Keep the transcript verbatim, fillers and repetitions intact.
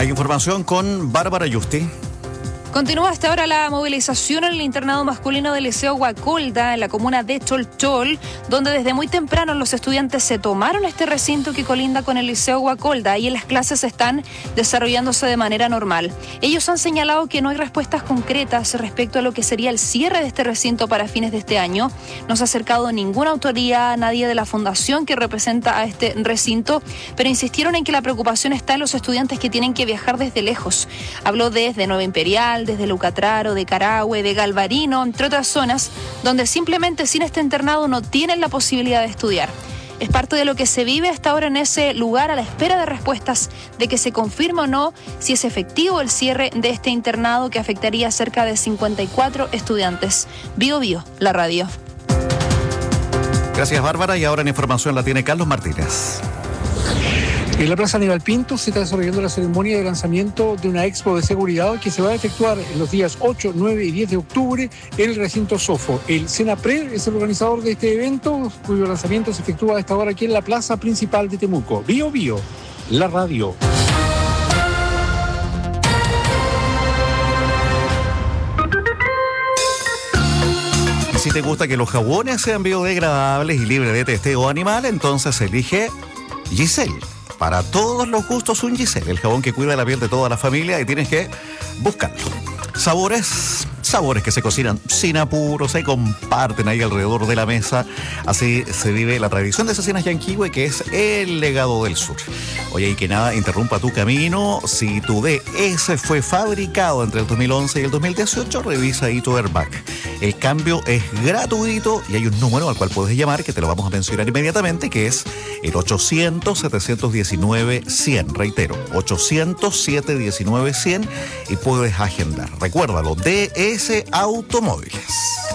Hay información con Bárbara Yusti. Continúa hasta ahora la movilización en el internado masculino del Liceo Guacolda, en la comuna de Cholchol, donde desde muy temprano los estudiantes se tomaron este recinto que colinda con el Liceo Guacolda y las clases están desarrollándose de manera normal. Ellos han señalado que no hay respuestas concretas respecto a lo que sería el cierre de este recinto para fines de este año. No se ha acercado ninguna autoridad, nadie de la fundación que representa a este recinto, pero insistieron en que la preocupación está en los estudiantes que tienen que viajar desde lejos. Habló desde Nueva Imperial, desde Lucatraro, de Carahue, de Galvarino, entre otras zonas, donde simplemente sin este internado no tienen la posibilidad de estudiar. Es parte de lo que se vive hasta ahora en ese lugar, a la espera de respuestas de que se confirme o no si es efectivo el cierre de este internado que afectaría a cerca de cincuenta y cuatro estudiantes. Bio Bio, la radio. Gracias, Bárbara. Y ahora en información la tiene Carlos Martínez. En la Plaza Aníbal Pinto se está desarrollando la ceremonia de lanzamiento de una expo de seguridad que se va a efectuar en los días ocho, nueve y diez de octubre en el recinto Sofo. El Senapred es el organizador de este evento, cuyo lanzamiento se efectúa a esta hora aquí en la plaza principal de Temuco. Bio Bio, la radio. Y si te gusta que los jabones sean biodegradables y libres de testeo animal, entonces elige Giselle. Para todos los gustos, un Giselle, el jabón que cuida la piel de toda la familia, y tienes que buscarlo. Sabores, sabores que se cocinan sin apuro, se comparten ahí alrededor de la mesa. Así se vive la tradición de Cecinas Yanquihue, que es el legado del sur. Oye, y que nada interrumpa tu camino. Si tu D S fue fabricado entre el dos mil once y el dos mil dieciocho, revisa ahí tu airbag. El cambio es gratuito y hay un número al cual puedes llamar, que te lo vamos a mencionar inmediatamente, que es el ochocientos, setecientos diecinueve, cien. Reitero, ochocientos, setecientos diecinueve, cien, y puedes agendar. Recuérdalo, D S Automóviles.